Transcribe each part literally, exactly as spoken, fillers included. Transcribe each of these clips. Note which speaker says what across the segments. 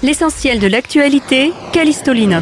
Speaker 1: L'essentiel de l'actualité, Callisto Linov.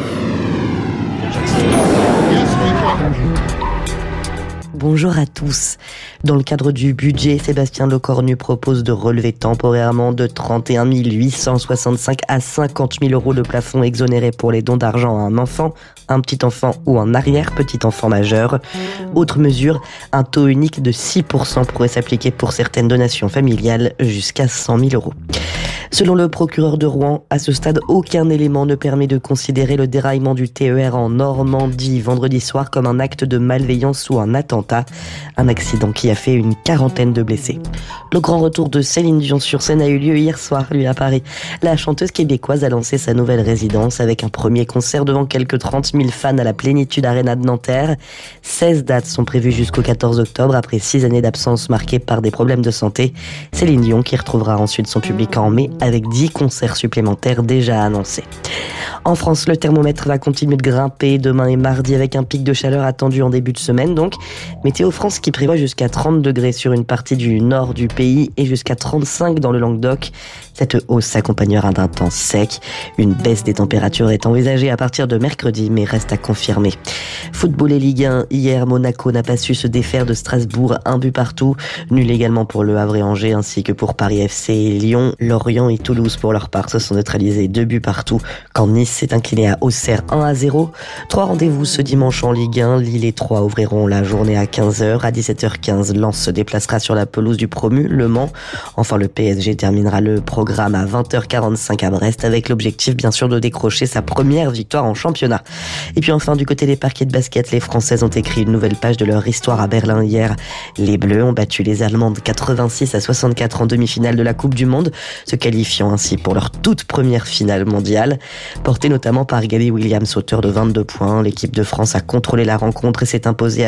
Speaker 2: Bonjour à tous. Dans le cadre du budget, Sébastien Lecornu propose de relever temporairement de trente et un mille huit cent soixante-cinq à cinquante mille euros le plafond exonéré pour les dons d'argent à un enfant, un petit enfant ou un arrière-petit enfant majeur. Autre mesure, un taux unique de six pour cent pourrait s'appliquer pour certaines donations familiales jusqu'à cent mille euros. Selon le procureur de Rouen, à ce stade, aucun élément ne permet de considérer le déraillement du T E R en Normandie vendredi soir comme un acte de malveillance ou un attentat. Un accident qui a fait une quarantaine de blessés. Le grand retour de Céline Dion sur scène a eu lieu hier soir, lui, à Paris. La chanteuse québécoise a lancé sa nouvelle résidence avec un premier concert devant quelques trente mille fans à la Plénitude Arena de Nanterre. seize dates sont prévues jusqu'au quatorze octobre après six années d'absence marquées par des problèmes de santé. Céline Dion qui retrouvera ensuite son public en mai avec dix concerts supplémentaires déjà annoncés. En France, le thermomètre va continuer de grimper demain et mardi avec un pic de chaleur attendu en début de semaine. Donc, Météo France qui prévoit jusqu'à trente degrés sur une partie du nord du pays et jusqu'à trente-cinq dans le Languedoc. Cette hausse s'accompagnera d'un temps sec. Une baisse des températures est envisagée à partir de mercredi, mais reste à confirmer. Football et Ligue un. Hier, Monaco n'a pas su se défaire de Strasbourg, un but partout. Nul également pour Le Havre et Angers, ainsi que pour Paris F C et Lyon. Lorient et Toulouse, pour leur part, se sont neutralisés deux buts partout, quand Nice s'est incliné à Auxerre un à zéro. Trois rendez-vous ce dimanche en Ligue un. Lille et Troyes ouvriront la journée à quinze heures. À dix-sept heures quinze, Lens se déplacera sur la pelouse du promu, Le Mans. Enfin, le P S G terminera le programme à vingt heures quarante-cinq à Brest, avec l'objectif bien sûr de décrocher sa première victoire en championnat. Et puis enfin, du côté des parquets de basket, les Françaises ont écrit une nouvelle page de leur histoire à Berlin hier. Les Bleus ont battu les Allemandes quatre-vingt-six à soixante-quatre en demi-finale de la Coupe du Monde, se qualifiant ainsi pour leur toute première finale mondiale. Portée notamment par Gabby Williams, auteur de vingt-deux points, l'équipe de France a contrôlé la rencontre et s'est imposée à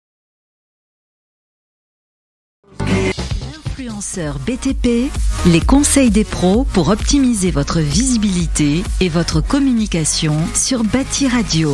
Speaker 3: Influenceur B T P, les conseils des pros pour optimiser votre visibilité et votre communication sur Bâti Radio.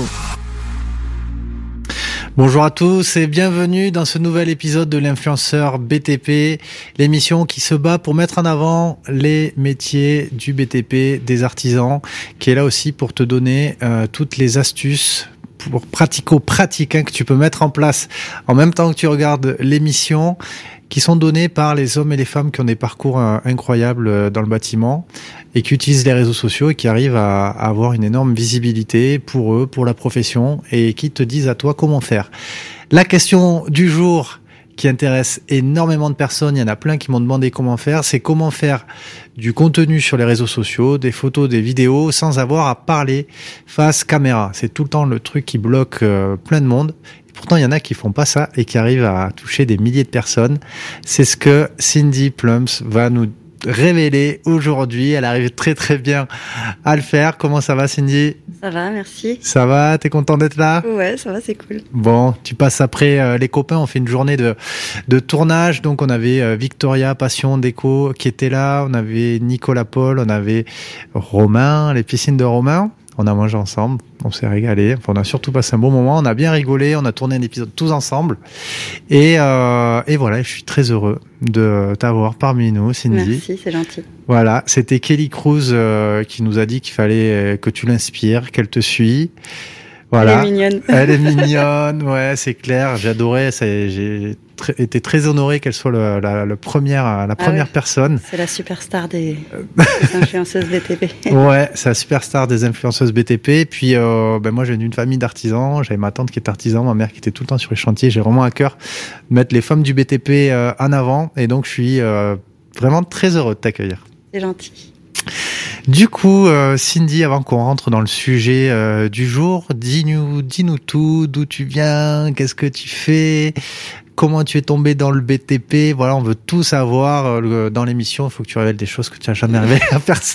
Speaker 4: Bonjour à tous et bienvenue dans ce nouvel épisode de l'influenceur B T P, l'émission qui se bat pour mettre en avant les métiers du B T P, des artisans, qui est là aussi pour te donner euh, toutes les astuces pour pratico-pratiques hein, que tu peux mettre en place en même temps que tu regardes l'émission, qui sont donnés par les hommes et les femmes qui ont des parcours euh, incroyables euh, dans le bâtiment et qui utilisent les réseaux sociaux et qui arrivent à, à avoir une énorme visibilité pour eux, pour la profession, et qui te disent à toi comment faire. La question du jour qui intéresse énormément de personnes, il y en a plein qui m'ont demandé comment faire, c'est comment faire du contenu sur les réseaux sociaux, des photos, des vidéos, sans avoir à parler face caméra. C'est tout le temps le truc qui bloque euh, plein de monde. Pourtant, il y en a qui font pas ça et qui arrivent à toucher des milliers de personnes. C'est ce que Cindy Plums va nous révéler aujourd'hui. Elle arrive très très bien à le faire. Comment ça va, Cindy ?
Speaker 5: Ça va, merci.
Speaker 4: Ça va ? T'es content d'être là ?
Speaker 5: Ouais, ça va, c'est cool.
Speaker 4: Bon, tu passes après euh, les copains. On fait une journée de de tournage. Donc, on avait euh, Victoria Passion Déco qui était là. On avait Nicolas Paul. On avait Romain, les piscines de Romain. On a mangé ensemble, on s'est régalé. Enfin, on a surtout passé un bon moment, on a bien rigolé, on a tourné un épisode tous ensemble. Et, euh, et voilà, je suis très heureux de t'avoir parmi nous, Cindy.
Speaker 5: Merci, c'est gentil.
Speaker 4: Voilà, c'était Kelly Cruz euh, qui nous a dit qu'il fallait que tu l'inspires, qu'elle te suit. Voilà.
Speaker 5: Elle est mignonne.
Speaker 4: Elle est mignonne, ouais, c'est clair. J'ai adoré, ça, j'ai tr- été très honoré qu'elle soit le, la, la première, la première ah ouais. personne.
Speaker 5: C'est la superstar des, des influenceuses B T P.
Speaker 4: Ouais, c'est la superstar des influenceuses B T P. Et puis, euh, ben moi, j'ai une famille d'artisans. J'avais ma tante qui est artisan, ma mère qui était tout le temps sur les chantiers. J'ai vraiment à cœur de mettre les femmes du B T P euh, en avant. Et donc, je suis euh, vraiment très heureux de t'accueillir.
Speaker 5: C'est gentil.
Speaker 4: Du coup, euh, Cindy, avant qu'on rentre dans le sujet euh, du jour, dis-nous, dis-nous tout, d'où tu viens, qu'est-ce que tu fais, comment tu es tombé dans le B T P. Voilà, on veut tout savoir euh, dans l'émission. Il faut que tu révèles des choses que tu n'as jamais révélées à personne.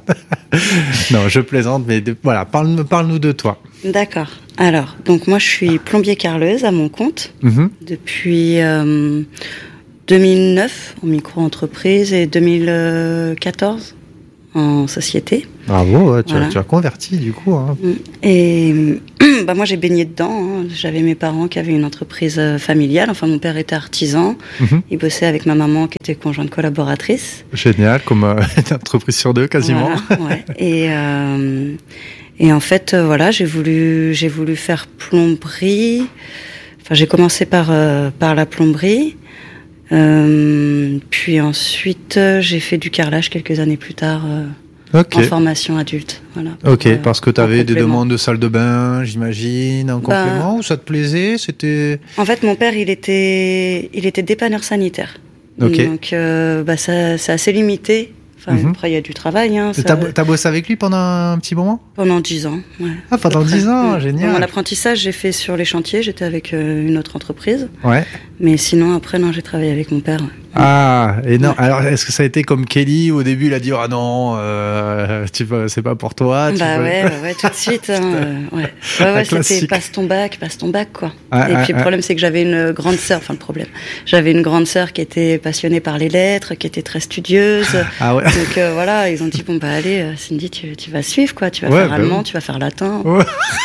Speaker 4: Non, je plaisante, mais de, voilà, parle, parle-nous de toi.
Speaker 5: D'accord. Alors, donc moi, je suis plombier carreleuse à mon compte mm-hmm. depuis euh, deux mille neuf en micro-entreprise et deux mille quatorze en société.
Speaker 4: Bravo, ouais, tu,
Speaker 5: voilà.
Speaker 4: as, tu as converti du coup. Hein.
Speaker 5: Et bah, moi j'ai baigné dedans. Hein. J'avais mes parents qui avaient une entreprise familiale. Enfin, mon père était artisan. Mm-hmm. Il bossait avec ma maman qui était conjointe collaboratrice.
Speaker 4: Génial, comme euh, une entreprise sur deux quasiment.
Speaker 5: Voilà, ouais. Et euh, et en fait, euh, voilà, j'ai voulu j'ai voulu faire plomberie. Enfin, j'ai commencé par euh, par la plomberie. Euh, puis ensuite, euh, j'ai fait du carrelage quelques années plus tard. Euh, Okay. En formation adulte, voilà.
Speaker 4: Ok, euh, parce que tu avais des demandes de salle de bain, j'imagine, en complément, bah, ou ça te plaisait, c'était...
Speaker 5: En fait, mon père, il était, il était dépanneur sanitaire. Okay. Donc, euh, bah, ça, c'est assez limité. Enfin, mm-hmm. Après, il y a du travail. Hein, ça...
Speaker 4: T'as, t'as bossé avec lui pendant un petit moment ?
Speaker 5: Pendant dix ans, ouais.
Speaker 4: Ah, pendant dix ans, ouais. Génial.
Speaker 5: Mon apprentissage, j'ai fait sur les chantiers, j'étais avec euh, une autre entreprise.
Speaker 4: Ouais.
Speaker 5: Mais sinon, après, non, j'ai travaillé avec mon père.
Speaker 4: Ah, et non. Ouais. Alors, est-ce que ça a été comme Kelly au début, il a dit ah non, euh, tu peux, c'est pas pour toi. Tu
Speaker 5: bah
Speaker 4: peux...
Speaker 5: ouais, ouais, tout de suite. Hein, euh, ouais, ouais, ouais c'était passe ton bac, passe ton bac, quoi. Ah, et ah, puis ah, le problème, c'est que j'avais une grande sœur. Enfin, le problème, j'avais une grande sœur qui était passionnée par les lettres, qui était très studieuse.
Speaker 4: Ah ouais.
Speaker 5: Donc euh, voilà, ils ont dit bon bah allez, Cindy, tu, tu vas suivre, quoi. Tu vas
Speaker 4: ouais,
Speaker 5: faire
Speaker 4: bah
Speaker 5: allemand,
Speaker 4: oui.
Speaker 5: tu vas faire latin. Ouais.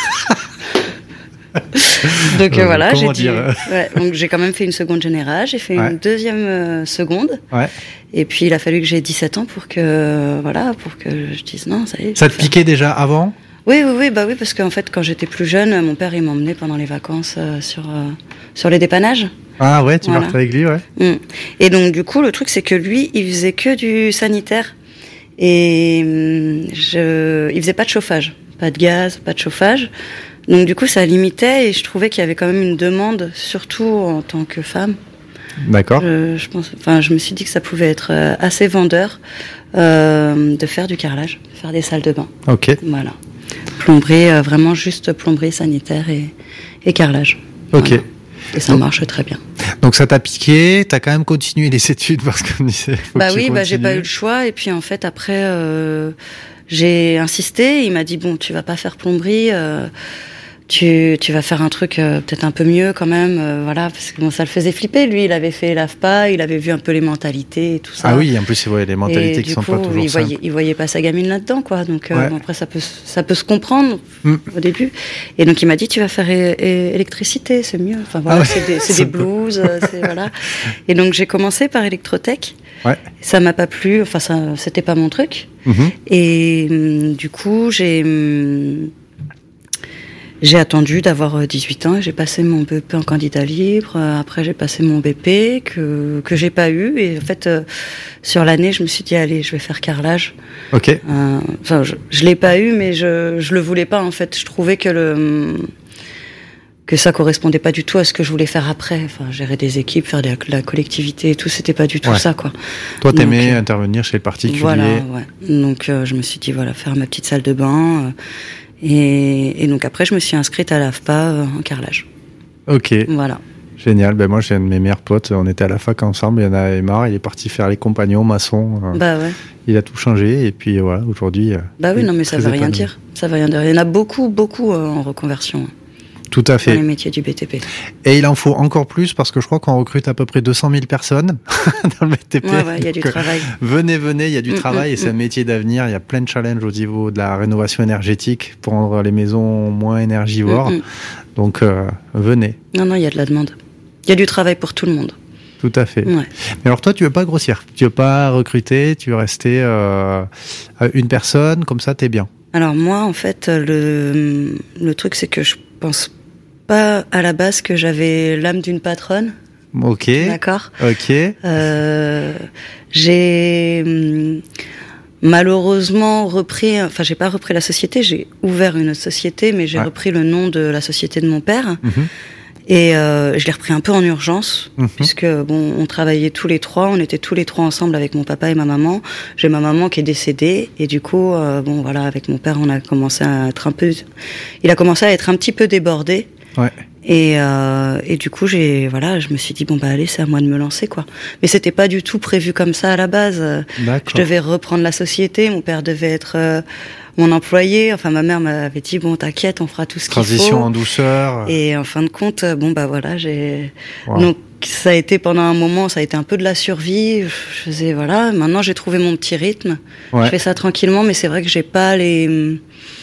Speaker 5: Donc euh, voilà, j'ai dit, ouais, donc j'ai quand même fait une seconde générale, j'ai fait ouais. une deuxième euh, seconde,
Speaker 4: ouais.
Speaker 5: Et puis il a fallu que j'ai dix-sept ans pour que voilà, pour que je dise non, ça y est.
Speaker 4: Ça te piquait déjà avant ?
Speaker 5: Oui, oui, oui, bah oui, parce qu'en fait, quand j'étais plus jeune, mon père il m'emmenait pendant les vacances euh, sur euh, sur les dépannages.
Speaker 4: Ah ouais, tu voilà. partais avec lui, ouais.
Speaker 5: Mmh. Et donc du coup, le truc c'est que lui, il faisait que du sanitaire et je, il faisait pas de chauffage, pas de gaz, pas de chauffage. Donc du coup, ça limitait et je trouvais qu'il y avait quand même une demande, surtout en tant que femme.
Speaker 4: D'accord.
Speaker 5: Je, je pense, enfin, je me suis dit que ça pouvait être assez vendeur euh, de faire du carrelage, de faire des salles de bain.
Speaker 4: Ok.
Speaker 5: Voilà. Plomberie, euh, vraiment juste plomberie sanitaire et, et carrelage.
Speaker 4: Ok.
Speaker 5: Voilà. Et ça
Speaker 4: donc,
Speaker 5: marche très bien.
Speaker 4: Donc ça t'a piqué, t'as quand même continué les études parce qu'on disait.
Speaker 5: Bah oui, bah j'ai pas eu le choix et puis en fait après euh, j'ai insisté. Il m'a dit bon, tu vas pas faire plomberie. Euh, Tu, tu vas faire un truc euh, peut-être un peu mieux quand même, euh, voilà, parce que bon, ça le faisait flipper. Lui, il avait fait l'A F P A, il avait vu un peu les mentalités et tout ça.
Speaker 4: Ah oui, en plus, il voyait les mentalités
Speaker 5: et
Speaker 4: qui sont
Speaker 5: coup,
Speaker 4: pas toujours
Speaker 5: il
Speaker 4: simples.
Speaker 5: voyait, il voyait pas sa gamine là-dedans, quoi. Donc euh,
Speaker 4: ouais.
Speaker 5: bon, après, ça peut, ça peut se comprendre mm. au début. Et donc il m'a dit, tu vas faire é- é- électricité, c'est mieux. Enfin voilà, ah ouais. c'est des, c'est des blues, c'est voilà. Et donc j'ai commencé par électrotech.
Speaker 4: Ouais.
Speaker 5: Ça m'a pas plu, enfin ça, c'était pas mon truc. Mm-hmm. Et hum, du coup, j'ai hum, J'ai attendu d'avoir dix-huit ans et j'ai passé mon B P en candidat libre. Après, j'ai passé mon B P que que j'ai pas eu. Et en fait, euh, sur l'année, je me suis dit allez, je vais faire carrelage.
Speaker 4: Ok.
Speaker 5: Euh, enfin, je, je l'ai pas eu, mais je je le voulais pas en fait. Je trouvais que le que ça correspondait pas du tout à ce que je voulais faire après. Enfin, gérer des équipes, faire de la, de la collectivité et tout, c'était pas du tout ouais. ça, quoi.
Speaker 4: Toi, t'aimais Donc, intervenir chez le particulier.
Speaker 5: Voilà, ouais. Donc, euh, je me suis dit voilà, faire ma petite salle de bain. Euh, Et, et donc après, je me suis inscrite à l'A F P A euh, en carrelage.
Speaker 4: Ok.
Speaker 5: Voilà.
Speaker 4: Génial. Ben moi, j'ai un de mes meilleurs potes. On était à la fac ensemble. Il y en avait marre. Il est parti faire les compagnons, maçon. Euh,
Speaker 5: bah ouais.
Speaker 4: Il a tout changé. Et puis voilà, aujourd'hui.
Speaker 5: Bah oui, non, mais ça veut rien dire. Ça veut rien dire. Il y en a beaucoup, beaucoup euh, en reconversion.
Speaker 4: Tout à fait.
Speaker 5: Dans les métiers du B T P.
Speaker 4: Et il en faut encore plus parce que je crois qu'on recrute à peu près deux cent mille personnes dans le B T P.
Speaker 5: Ouais, ouais, il y a du travail.
Speaker 4: Venez, venez, il y a du mmh, travail mmh, et c'est mmh. un métier d'avenir. Il y a plein de challenges au niveau de la rénovation énergétique pour rendre les maisons moins énergivores. Mmh, mmh. Donc, euh, venez.
Speaker 5: Non, non, il y a de la demande. Il y a du travail pour tout le monde.
Speaker 4: Tout à fait.
Speaker 5: Ouais.
Speaker 4: Mais alors toi, tu veux pas grossir. Tu veux pas recruter. Tu veux rester euh, une personne. Comme ça, t'es bien.
Speaker 5: Alors moi, en fait, le, le truc, c'est que je pense pas à la base que j'avais l'âme d'une patronne.
Speaker 4: Ok.
Speaker 5: D'accord.
Speaker 4: Ok.
Speaker 5: Euh, j'ai hum, malheureusement repris, enfin j'ai pas repris la société, j'ai ouvert une autre société, mais j'ai ouais. repris le nom de la société de mon père. Mm-hmm. Et euh, je l'ai repris un peu en urgence, mmh. puisque bon, on travaillait tous les trois, on était tous les trois ensemble avec mon papa et ma maman. J'ai ma maman qui est décédée, et du coup, euh, bon voilà, avec mon père, on a commencé à être un peu, il a commencé à être un petit peu débordé.
Speaker 4: Ouais.
Speaker 5: Et, euh, et du coup, j'ai, voilà, je me suis dit bon bah allez, c'est à moi de me lancer quoi. Mais c'était pas du tout prévu comme ça à la base.
Speaker 4: D'accord.
Speaker 5: Je devais reprendre la société, mon père devait être euh, mon employé. Enfin, ma mère m'avait dit bon t'inquiète, on fera tout ce qu'il faut.
Speaker 4: Transition en douceur.
Speaker 5: Et en fin de compte, bon bah voilà, j'ai
Speaker 4: wow.
Speaker 5: donc ça a été pendant un moment, ça a été un peu de la survie. Je faisais, voilà, maintenant j'ai trouvé mon petit rythme. Ouais. Je fais ça tranquillement, mais c'est vrai que j'ai pas les,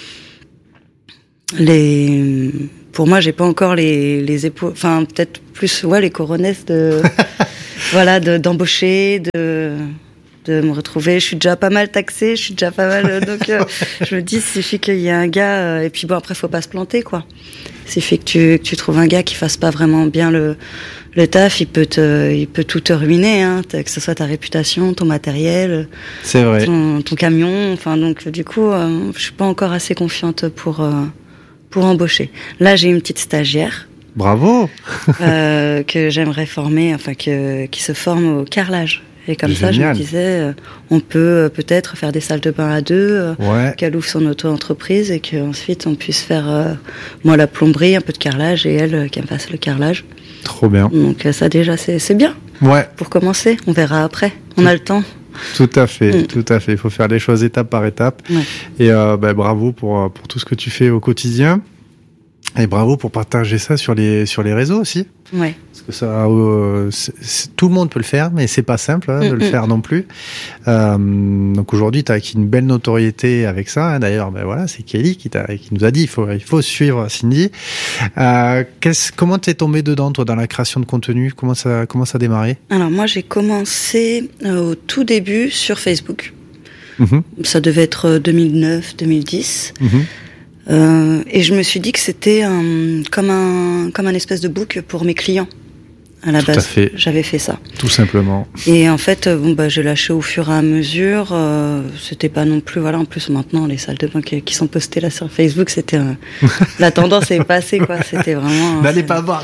Speaker 5: les, pour moi, j'ai pas encore les, les épaules, enfin, peut-être plus, ouais, les coronesses de, voilà, de, d'embaucher, de, de me retrouver. Je suis déjà pas mal taxée, je suis déjà pas mal, donc, euh, je me dis, il suffit qu'il y ait un gars, euh, et puis bon, après, faut pas se planter, quoi. Il suffit que tu, que tu trouves un gars qui fasse pas vraiment bien le, le taf, il peut te, il peut tout te ruiner, hein, que ce soit ta réputation, ton matériel,
Speaker 4: c'est vrai,
Speaker 5: ton, ton camion, enfin, donc, du coup, euh, je suis pas encore assez confiante pour, euh, pour embaucher. Là, j'ai une petite stagiaire.
Speaker 4: Bravo!
Speaker 5: euh, que j'aimerais former, enfin, que, qui se forme au carrelage. Et comme Génial. Ça, je me disais, euh, on peut euh, peut-être faire des salles de bain à deux, euh, ouais. qu'elle ouvre son auto-entreprise et qu'ensuite on puisse faire, euh, moi, la plomberie, un peu de carrelage et elle, euh, qu'elle me fasse le carrelage.
Speaker 4: Trop bien.
Speaker 5: Donc euh, ça, déjà, c'est, c'est bien.
Speaker 4: Ouais.
Speaker 5: Pour commencer, on verra après. On a le temps.
Speaker 4: Tout à fait, mmh. tout à fait. Il faut faire les choses étape par étape. Ouais. Et euh, bah, bravo pour, pour tout ce que tu fais au quotidien. Et bravo pour partager ça sur les, sur les réseaux aussi.
Speaker 5: Ouais.
Speaker 4: Parce que ça, euh, c'est, c'est, tout le monde peut le faire, mais c'est pas simple hein, mm-hmm. de le faire non plus. Euh, donc aujourd'hui, tu as acquis une belle notoriété avec ça. Hein. D'ailleurs, ben voilà, c'est Kelly qui, t'a, qui nous a dit il faut, il faut suivre Cindy. Euh, comment t'es tombée dedans, toi, dans la création de contenu? Comment ça, comment ça a démarré?
Speaker 5: Alors moi, j'ai commencé euh, au tout début sur Facebook.
Speaker 4: Mm-hmm.
Speaker 5: Ça devait être deux mille neuf, deux mille dix.
Speaker 4: Mm-hmm.
Speaker 5: Euh, et je me suis dit que c'était un, comme un comme un espèce de book pour mes clients. À la
Speaker 4: Tout
Speaker 5: base,
Speaker 4: à fait.
Speaker 5: J'avais fait ça.
Speaker 4: Tout simplement.
Speaker 5: Et en fait, bon bah j'ai lâché au fur et à mesure. Euh, c'était pas non plus voilà. En plus maintenant, les salles de bain qui, qui sont postées là sur Facebook, c'était euh, la tendance est passée quoi. C'était vraiment.
Speaker 4: N'allez pas voir.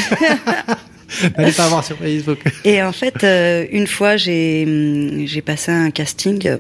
Speaker 4: N'allez pas voir sur Facebook.
Speaker 5: Et en fait, euh, une fois, j'ai j'ai passé un casting.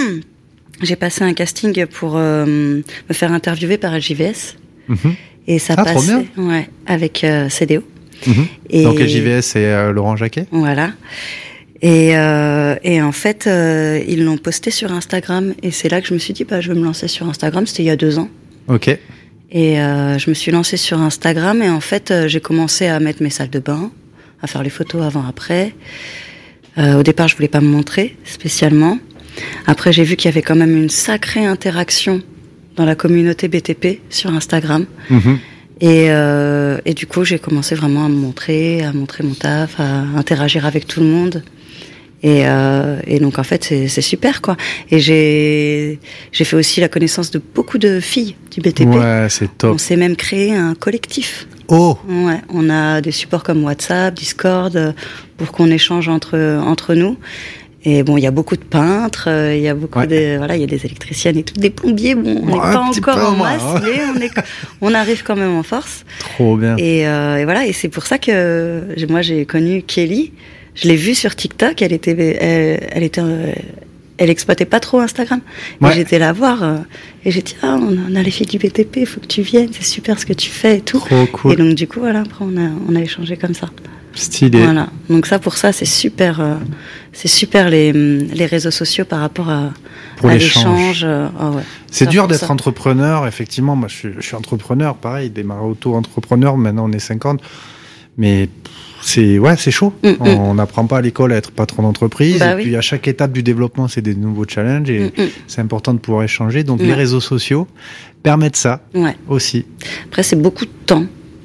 Speaker 5: J'ai passé un casting pour euh, me faire interviewer par L J V S.
Speaker 4: Mmh.
Speaker 5: Et ça
Speaker 4: ah,
Speaker 5: passait
Speaker 4: trop bien.
Speaker 5: Ouais, avec euh, C D O.
Speaker 4: Mmh. Et donc L J V S, c'est euh, Laurent Jacquet.
Speaker 5: Voilà. Et, euh, et en fait, euh, ils l'ont posté sur Instagram. Et c'est là que je me suis dit, bah, je vais me lancer sur Instagram. C'était il y a deux ans.
Speaker 4: Ok.
Speaker 5: Et euh, je me suis lancée sur Instagram. Et en fait, euh, j'ai commencé à mettre mes salles de bain, à faire les photos avant-après. Euh, au départ, je voulais pas me montrer spécialement. Après, j'ai vu qu'il y avait quand même une sacrée interaction dans la communauté B T P sur Instagram.
Speaker 4: Mmh.
Speaker 5: Et, euh, et du coup, j'ai commencé vraiment à me montrer, à montrer mon taf, à interagir avec tout le monde. Et, euh, et donc, en fait, c'est, c'est super, quoi. Et j'ai, j'ai fait aussi la connaissance de beaucoup de filles du B T P.
Speaker 4: Ouais, c'est top.
Speaker 5: On s'est même créé un collectif.
Speaker 4: Oh!
Speaker 5: Ouais, on a des supports comme WhatsApp, Discord, pour qu'on échange entre, entre nous. Et bon, il y a beaucoup de peintres, il euh, y a beaucoup ouais. de, voilà, il y a des électriciennes et tout, des plombiers. Bon, on n'est ouais, pas encore en masse, hein. mais on est, on arrive quand même en force.
Speaker 4: Trop bien.
Speaker 5: Et, euh, et voilà, et c'est pour ça que moi j'ai connu Kelly. Je l'ai vue sur TikTok. Elle était, elle, elle était, elle exploitait pas trop Instagram. Ouais. Et j'étais la voir euh, et j'ai dit ah, on a les filles du B T P, faut que tu viennes, c'est super ce que tu fais et tout.
Speaker 4: Trop cool.
Speaker 5: Et donc du coup voilà, après on a, on a échangé comme ça.
Speaker 4: Stylé.
Speaker 5: Voilà. Donc ça, pour ça, c'est super, euh, c'est super les les réseaux sociaux par rapport à,
Speaker 4: pour
Speaker 5: à
Speaker 4: l'échange.
Speaker 5: l'échange. Euh, oh ouais.
Speaker 4: C'est
Speaker 5: ça,
Speaker 4: dur d'être
Speaker 5: ça.
Speaker 4: entrepreneur. Effectivement, moi, je suis, je suis entrepreneur, pareil, démarré auto-entrepreneur. Maintenant, on est cinquante, mais c'est ouais, c'est chaud. Mm-hmm. On n'apprend pas à l'école à être patron d'entreprise.
Speaker 5: Bah,
Speaker 4: et
Speaker 5: oui.
Speaker 4: puis à chaque étape du développement, c'est des nouveaux challenges et mm-hmm. c'est important de pouvoir échanger. Donc ouais. les réseaux sociaux permettent ça
Speaker 5: ouais.
Speaker 4: aussi.
Speaker 5: Après, c'est beaucoup de temps.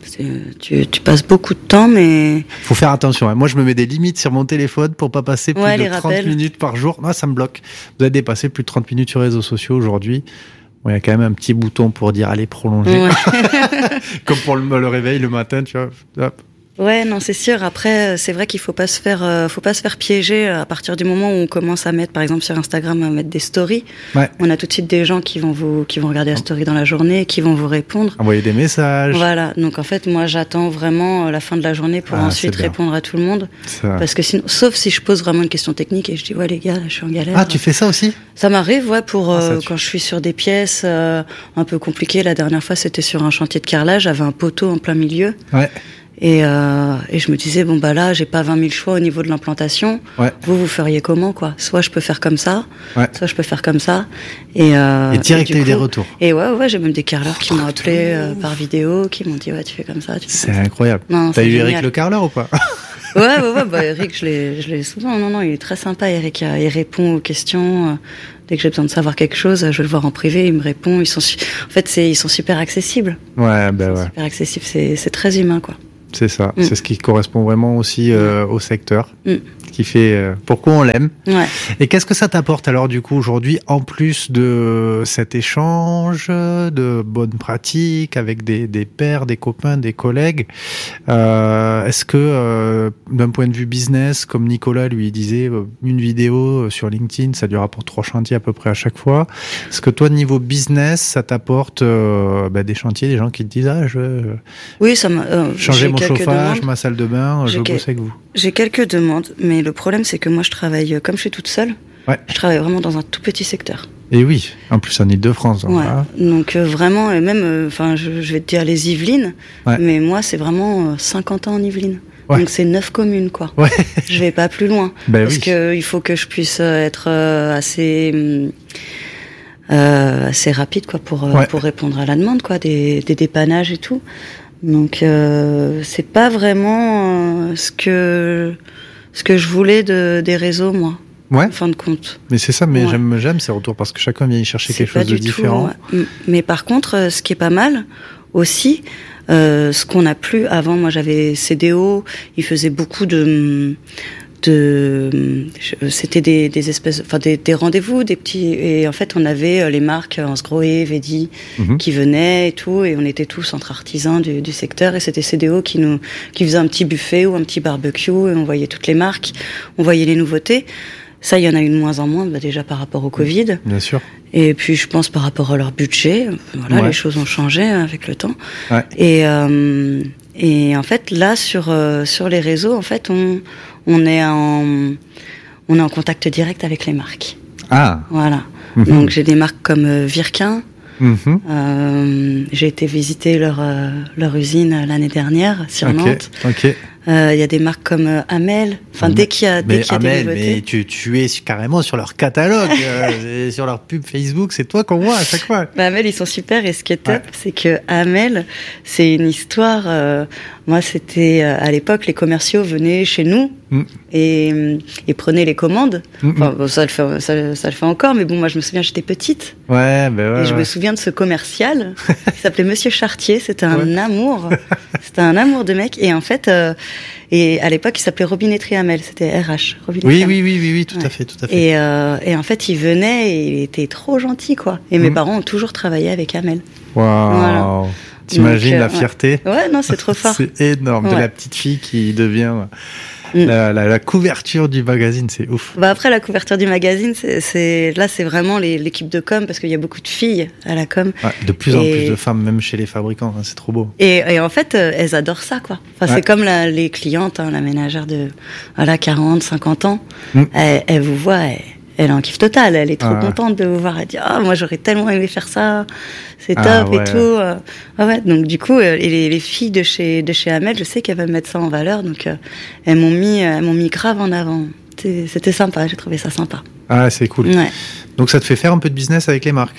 Speaker 5: Tu, tu passes beaucoup de temps, mais...
Speaker 4: Faut faire attention. Hein. Moi, je me mets des limites sur mon téléphone pour pas passer plus
Speaker 5: ouais,
Speaker 4: de trente
Speaker 5: rappels.
Speaker 4: minutes par jour. Non, ça me bloque. Vous avez dépassé plus de trente minutes sur les réseaux sociaux aujourd'hui. Bon, il y a quand même un petit bouton pour dire allez, prolonger. Ouais. Comme pour le, le réveil le matin, tu vois. Hop.
Speaker 5: Ouais, non, c'est sûr. Après, c'est vrai qu'il faut pas se faire, euh, faut pas se faire piéger à partir du moment où on commence à mettre, par exemple, sur Instagram, à mettre des stories.
Speaker 4: Ouais.
Speaker 5: On a tout de suite des gens qui vont vous, qui vont regarder la story dans la journée, qui vont vous répondre.
Speaker 4: Envoyer des messages.
Speaker 5: Voilà. Donc, en fait, moi, j'attends vraiment la fin de la journée pour ah, ensuite répondre à tout le monde.
Speaker 4: Ça.
Speaker 5: Parce que sinon, sauf si je pose vraiment une question technique et je dis, ouais, les gars, là, je suis en galère.
Speaker 4: Ah, tu fais ça aussi?
Speaker 5: Ça m'arrive, ouais, pour,
Speaker 4: ah,
Speaker 5: euh,
Speaker 4: tu...
Speaker 5: quand je suis sur des pièces, euh, un peu compliquées. La dernière fois, c'était sur un chantier de carrelage. J'avais un poteau en plein milieu.
Speaker 4: Ouais.
Speaker 5: Et, euh, et je me disais, bon, bah là, j'ai pas vingt mille choix au niveau de l'implantation.
Speaker 4: Ouais.
Speaker 5: Vous, vous feriez comment, quoi? Soit je peux faire comme ça,
Speaker 4: ouais.
Speaker 5: soit je peux faire comme ça. Et, euh,
Speaker 4: et direct, t'as eu des retours.
Speaker 5: Et ouais, ouais, j'ai même des carreleurs qui m'ont appelé euh, par vidéo, qui m'ont dit, ouais, tu fais comme ça. Tu fais
Speaker 4: C'est
Speaker 5: comme ça.
Speaker 4: incroyable.
Speaker 5: Non,
Speaker 4: t'as
Speaker 5: c'est
Speaker 4: eu
Speaker 5: génial.
Speaker 4: Eric le carreleur ou pas?
Speaker 5: Ouais, ouais, ouais. Bah, Eric, je l'ai, je l'ai souvent. Non, non, il est très sympa, Eric. Il répond aux questions. Dès que j'ai besoin de savoir quelque chose, je vais le voir en privé, il me répond. Ils sont, su... en fait, c'est, ils sont super accessibles.
Speaker 4: Ouais, ben bah ouais.
Speaker 5: Super accessibles, c'est, c'est très humain, quoi.
Speaker 4: C'est ça.
Speaker 5: Mm.
Speaker 4: C'est ce qui correspond vraiment aussi euh, au secteur.
Speaker 5: Mm.
Speaker 4: Qui fait euh, pourquoi on l'aime.
Speaker 5: Ouais.
Speaker 4: Et qu'est-ce que ça t'apporte alors du coup aujourd'hui, en plus de cet échange, de bonnes pratiques avec des, des pairs, des copains, des collègues, euh, est-ce que euh, d'un point de vue business, comme Nicolas lui disait, une vidéo sur LinkedIn, ça lui rapporte trois chantiers à peu près à chaque fois. Est-ce que toi, niveau business, ça t'apporte euh, bah, des chantiers, des gens qui te disent ah je veux
Speaker 5: oui, ça m'a, euh,
Speaker 4: changer mon chauffage,
Speaker 5: demandes.
Speaker 4: ma salle de bain,
Speaker 5: J'ai
Speaker 4: je veux
Speaker 5: que...
Speaker 4: bosser avec vous.
Speaker 5: J'ai quelques demandes, mais le problème, c'est que moi, je travaille, comme je suis toute seule,
Speaker 4: ouais.
Speaker 5: je travaille vraiment dans un tout petit secteur.
Speaker 4: Et oui, en plus en Ile-de-France.
Speaker 5: Ouais.
Speaker 4: Voilà. Donc
Speaker 5: euh, vraiment, et même, enfin, euh, je, je vais te dire les Yvelines, ouais. mais moi, c'est vraiment euh, cinquante ans en Yvelines. Ouais. Donc c'est neuf communes, quoi.
Speaker 4: Ouais.
Speaker 5: Je vais pas plus loin,
Speaker 4: ben
Speaker 5: parce
Speaker 4: oui.
Speaker 5: que il faut que je puisse être euh, assez, euh, assez rapide, quoi, pour euh, ouais. pour répondre à la demande, quoi, des, des dépannages et tout. Donc euh, c'est pas vraiment euh, ce que ce que je voulais de des réseaux, moi.
Speaker 4: Ouais.
Speaker 5: En fin de compte.
Speaker 4: Mais c'est ça, mais
Speaker 5: ouais.
Speaker 4: j'aime j'aime ces retours parce que chacun vient y chercher
Speaker 5: c'est
Speaker 4: quelque chose de différent.
Speaker 5: Tout, ouais. Mais par contre, ce qui est pas mal aussi, euh, ce qu'on a plus avant, moi j'avais C D O, il faisait beaucoup de de c'était des des espèces enfin des, des rendez-vous, des petits, et en fait on avait les marques Hansgrohe, Vedi mm-hmm. qui venaient et tout, et on était tous entre artisans du, du secteur, et c'était C D O qui nous qui faisait un petit buffet ou un petit barbecue, et on voyait toutes les marques, on voyait les nouveautés. Ça, il y en a eu de moins en moins, bah déjà par rapport au Covid.
Speaker 4: Bien sûr.
Speaker 5: Et puis, je pense par rapport à leur budget. Voilà, ouais. les choses ont changé avec le temps.
Speaker 4: Ouais.
Speaker 5: Et, euh, et en fait, là, sur, euh, sur les réseaux, en fait, on, on est en, on est en contact direct avec les marques.
Speaker 4: Ah.
Speaker 5: Voilà.
Speaker 4: Mm-hmm.
Speaker 5: Donc, j'ai des marques comme euh, Virquin.
Speaker 4: Mm-hmm.
Speaker 5: Euh, j'ai été visiter leur, euh, leur usine l'année dernière sur
Speaker 4: okay.
Speaker 5: Nantes.
Speaker 4: Ok.
Speaker 5: Il euh, y a des marques comme euh, Amel. Enfin, dès qu'il y a, dès
Speaker 4: mais
Speaker 5: qu'il y a
Speaker 4: Amel,
Speaker 5: des nouveautés.
Speaker 4: Mais tu, tu es carrément sur leur catalogue, euh, sur leur pub Facebook. C'est toi qu'on voit à chaque fois.
Speaker 5: Bah, Amel, ils sont super. Et ce qui est top,
Speaker 4: ouais.
Speaker 5: c'est que Amel, c'est une histoire. Euh, moi, c'était euh, à l'époque, les commerciaux venaient chez nous mm. et, et prenaient les commandes. Mm-hmm. Enfin, bon, ça le fait, ça, ça le fait encore. Mais bon, moi, je me souviens, j'étais petite.
Speaker 4: Ouais, ben ouais.
Speaker 5: Et je
Speaker 4: ouais.
Speaker 5: me souviens de ce commercial. Il s'appelait Monsieur Chartier. C'était un ouais. amour. C'était un amour de mec. Et en fait. Euh, Et à l'époque, il s'appelait Robinetterie Amel, c'était R H.
Speaker 4: Oui, oui, oui, oui, oui, tout ouais. à fait, tout à fait.
Speaker 5: Et, euh, et en fait, il venait et il était trop gentil, quoi. Et mmh. mes parents ont toujours travaillé avec Amel.
Speaker 4: Waouh. Voilà. T'imagines Donc, la fierté?
Speaker 5: Ouais. ouais, non, c'est trop fort.
Speaker 4: C'est énorme, ouais. de la petite fille qui devient mmh. la, la, la couverture du magazine, c'est ouf.
Speaker 5: Bah après, la couverture du magazine, c'est, c'est là, c'est vraiment les, l'équipe de com, parce qu'il y a beaucoup de filles à la com.
Speaker 4: Ouais, de plus et... en plus de femmes, même chez les fabricants, hein, c'est trop beau.
Speaker 5: Et, et en fait, euh, elles adorent ça, quoi. Enfin, ouais. c'est comme la, les clientes, hein, la ménagère de voilà, quarante, cinquante ans, mmh. elle, elle vous voit, elle, elle en kiffe total, elle est trop ah. contente de vous voir, elle dit ah oh, moi j'aurais tellement aimé faire ça, c'est top ah, ouais. et tout. Ah ouais, donc du coup et les, les filles de chez de chez Amel, je sais qu'elles veulent mettre ça en valeur, donc euh, elles m'ont mis elles m'ont mis grave en avant. C'était, c'était sympa, j'ai trouvé ça sympa.
Speaker 4: Ah c'est cool.
Speaker 5: Ouais.
Speaker 4: Donc ça te fait faire un peu de business avec les marques?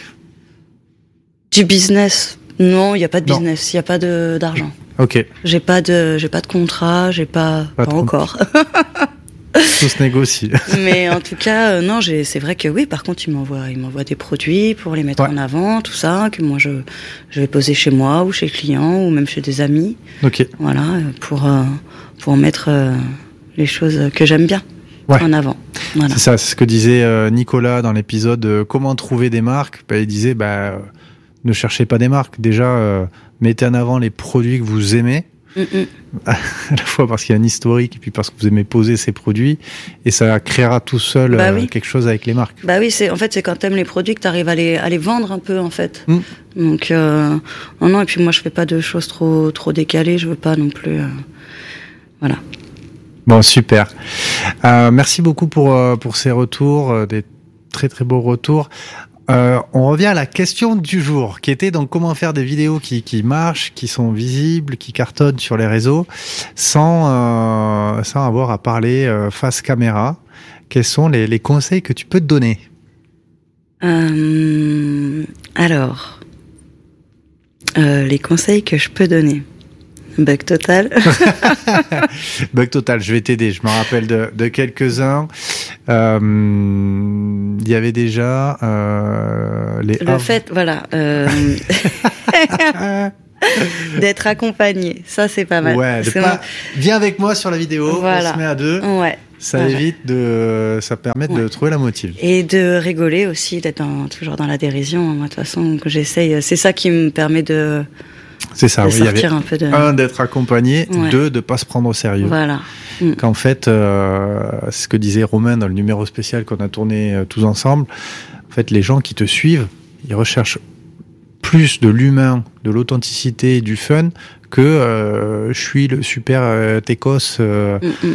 Speaker 5: Du business? Non, il y a pas de business, il y a pas de d'argent.
Speaker 4: Ok.
Speaker 5: J'ai pas de j'ai pas de contrat, j'ai pas pas, pas encore.
Speaker 4: Tout se négocie.
Speaker 5: Mais en tout cas, euh, non, j'ai, c'est vrai que oui, par contre, ils m'envoient, ils m'envoient des produits pour les mettre ouais. en avant, tout ça, que moi, je, je vais poser chez moi, ou chez le client, ou même chez des amis.
Speaker 4: Ok.
Speaker 5: Voilà, pour, euh, pour mettre euh, les choses que j'aime bien ouais. en avant. Voilà.
Speaker 4: C'est ça, c'est ce que disait euh, Nicolas dans l'épisode euh, Comment trouver des marques. Bah, il disait, bah, euh, ne cherchez pas des marques. Déjà, euh, mettez en avant les produits que vous aimez. Mm-mm. À la fois parce qu'il y a un historique et puis parce que vous aimez poser ces produits, et ça créera tout seul bah oui. euh, quelque chose avec les marques.
Speaker 5: Bah oui, c'est en fait c'est quand t'aimes les produits que t'arrives à les à les vendre un peu en fait. Mm. Donc euh, non non et puis moi je fais pas de choses trop trop décalées, je veux pas non plus euh, voilà.
Speaker 4: Bon super. Euh, merci beaucoup pour euh, pour ces retours, euh, des très très beaux retours. Euh, on revient à la question du jour, qui était donc comment faire des vidéos qui, qui marchent, qui sont visibles, qui cartonnent sur les réseaux, sans euh, sans avoir à parler euh, face caméra. Quels sont les, les conseils que tu peux te donner?
Speaker 5: euh, Alors, euh, les conseils que je peux donner. Bug total.
Speaker 4: Bug total, je vais t'aider. Je me rappelle de, de quelques-uns. Euh, il y avait déjà euh, les...
Speaker 5: Le fait, voilà... Euh... d'être accompagné, ça c'est pas mal.
Speaker 4: Ouais, de pas... Viens avec moi sur la vidéo, voilà. On se met à deux.
Speaker 5: Ouais.
Speaker 4: Ça
Speaker 5: ouais.
Speaker 4: évite de, ça permet ouais. de trouver la motive.
Speaker 5: Et de rigoler aussi, d'être dans, toujours dans la dérision. Moi, de toute façon, que j'essaye, c'est ça qui me permet de.
Speaker 4: C'est ça.
Speaker 5: De
Speaker 4: oui,
Speaker 5: sortir
Speaker 4: il y avait
Speaker 5: un peu de.
Speaker 4: Un, d'être accompagné.
Speaker 5: Ouais.
Speaker 4: Deux, de pas se prendre au sérieux.
Speaker 5: Voilà. Mm.
Speaker 4: Qu'en fait, euh, c'est ce que disait Romain dans le numéro spécial qu'on a tourné euh, tous ensemble. En fait, les gens qui te suivent, ils recherchent plus de l'humain, de l'authenticité, du fun, que euh, je suis le super euh, técos euh, mm-hmm.